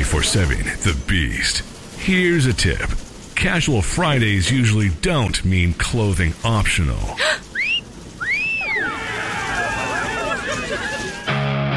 24/7 The Beast. Here's a tip. Casual Fridays usually don't mean clothing optional.